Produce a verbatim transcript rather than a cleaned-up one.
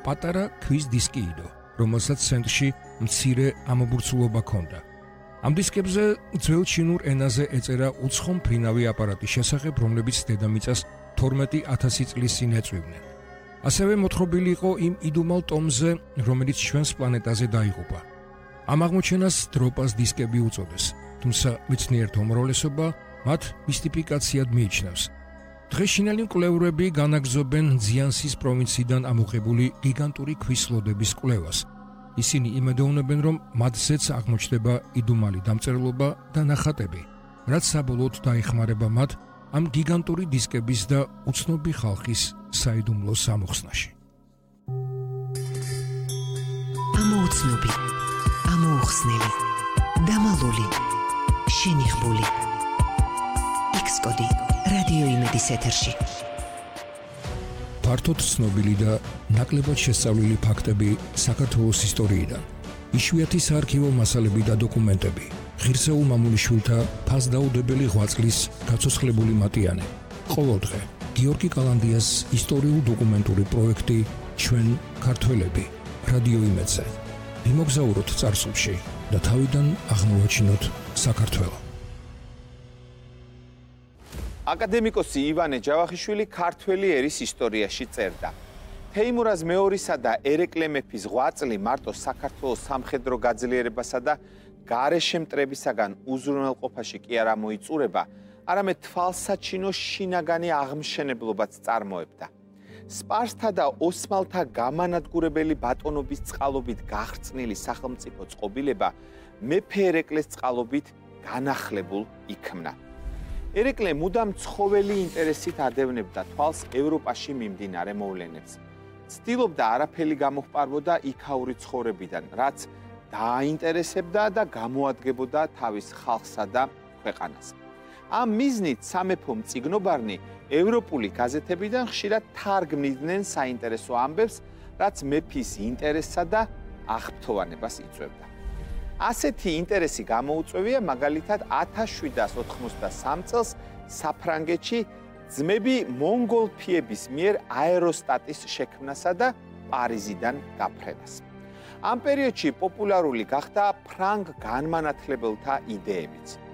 პატარა ქვის დისკი იდო, რომელსაც ცენტრში მცირე ამობურცულობა ჰქონდა. ამ დისკებზე ძველ ჩინურ ენაზე ეწერა უცხო მფრინავი აპარატის შესახებ, რომლებიც დედამიწას თორმეტი ათასი წლის წინ ეწვივნენ. ასევე მოთხრობილი იყო იმ იდუმალ ტომზე, რომელიც ჩვენს პლანეტაზე დაიღუპა. ამ აღმოჩენას დროპას დისკები უწოდეს, თუმცა მეცნიერთა უმრავლესობა მათ მისტიფიკაციად მიიჩნევს. დღეშინელი მკვლევრები განაგრძობენ ძიანსის პროვინციიდან ამოღებული გიგანტური ქვის ლოდების კვლევას. ისინი იმედოვნებენ, რომ მათზეც აღმოჩნდება იდუმალი დამწერლობა და ნახატები, რაც საბოლოოდ დაეხმარება მათ ამ გიგანტური დისკების და უცნობი ხალხის საიდუმლო სამოხსნაში. ამოუცნობი, ამოუხსნელი, დამალული, შენიღბული. X-კოდი რადიო იმედის ეთერში. ფართოდ ცნობილი და ნაკლებად შესწავლილი ფაქტები საქართველოს ისტორიიდან, იშვიათი საარქივო მასალები და დოკუმენტები, ღირსეულ მამულიშვილთა ფასდაუდებელი ღვაწლის გაცოცხლებული მატიანე. ყოველდღე გიორგი კალანდიას ისტორიულ-დოკუმენტური პროექტი ჩვენ ქართველები რადიო იმედზე. ვიმოგზაუროთ წარსულში და თავიდან აღმოვაჩინოთ საქართველოს. აკადემიკოსი ივანე ჯავახიშვილი ქართველი ერის ისტორიაში წერდა. თეიმურაზ მეორისა და ერეკლე მეფის ღვაწლი მარტო საქართველოს სამხედრო გაძლიერებასა და გარეშე მტრებისაგან უზრუნველყოფაში კი არ მოიწურება, არამედ თვალსაჩინო შინაგანი აღმშენებლობაც წარმოებდა. სპარსთა და ოსმალთა გამანადგურებელი ბატონობის წყალობით გახრწნილი სახელმწიფო წყობილება მეფე ერეკლეს წყალობით განახლებულ იქმნა. ერეკლე მუდამ ცხოველი ინტერესით ადევნებდა თვალს ევროპაში მიმდინარე მოვლენებს. ცდილობდა არაფერი გამოჰყარვოდა იქაური ცხოვრებიდან, რაც დააინტერესებდა და გამოადგებოდა თავის ხალხსა და ქვეყანას. ამ მიზნით სამეფო მწიგნობარნი ევროპული გაზეთებიდან ხშირად თარგმნიდნენ საინტერესო ამბებს, რაც მეფის ინტერესსა და აღფრთოვანებას იწვევდა. ასეთი ინტერესი გამოუწვევია მაგალითად ათას შვიდას ოთხმოცდასამ წელს საფრანგეთში ძმები მონგოლ ფიების მიერ აეროსტატის შექმნასა და პარიზიდან გაფრენას. ამ პერიოდში პოპულარული გახდა ფრანგ განმანათლებელთა იდეებიც.